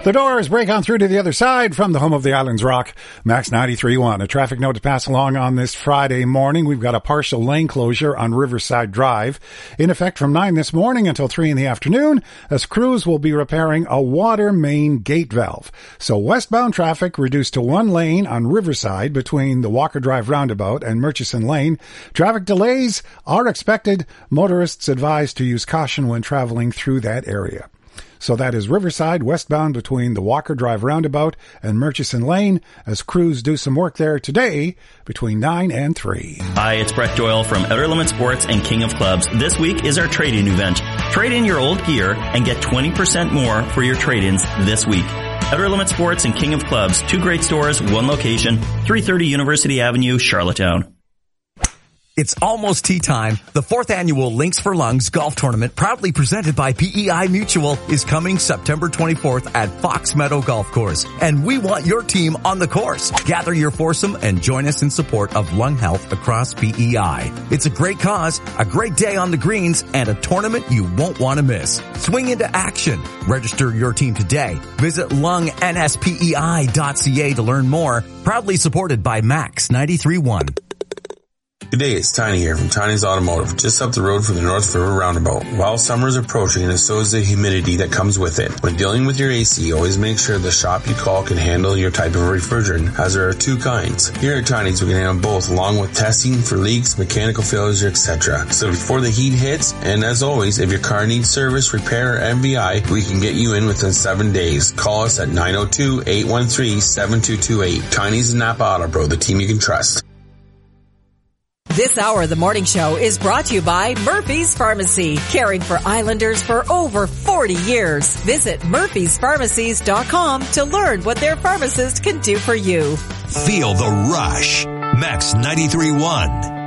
The Doors break on through to the other side from the home of the Islands Rock. Max 93.1. A traffic note to pass along on this Friday morning. We've got a partial lane closure on Riverside Drive in effect from 9 this morning until 3 in the afternoon, as crews will be repairing a water main gate valve. So westbound traffic reduced to one lane on Riverside between the Walker Drive roundabout and Murchison Lane. Traffic delays are expected. Motorists advised to use caution when traveling through that area. So that is Riverside westbound between the Walker Drive roundabout and Murchison Lane, as crews do some work there today between 9 and 3. Hi, it's Brett Doyle from Outer Limit Sports and King of Clubs. This week is our trade-in event. Trade in your old gear and get 20% more for your trade-ins this week. Outer Limit Sports and King of Clubs, 2 great stores, 1 location, 330 University Avenue, Charlottetown. It's almost tea time. The 4th annual Links for Lungs golf tournament, proudly presented by PEI Mutual, is coming September 24th at Fox Meadow Golf Course. And we want your team on the course. Gather your foursome and join us in support of lung health across PEI. It's a great cause, a great day on the greens, and a tournament you won't want to miss. Swing into action. Register your team today. Visit lungnspei.ca to learn more. Proudly supported by Max 93.1. Good day, it's Tiny here from Tiny's Automotive, just up the road from the North River Roundabout. While summer is approaching, and so is the humidity that comes with it. When dealing with your AC, always make sure the shop you call can handle your type of refrigerant, as there are 2 kinds. Here at Tiny's, we can handle both, along with testing for leaks, mechanical failures, etc. So before the heat hits, and as always, if your car needs service, repair, or MVI, we can get you in within 7 days. Call us at 902-813-7228. Tiny's and Napa Auto Pro, the team you can trust. This hour of the morning show is brought to you by Murphy's Pharmacy, caring for Islanders for over 40 years. Visit murphyspharmacies.com to learn what their pharmacist can do for you. Feel the rush. Max 93.1.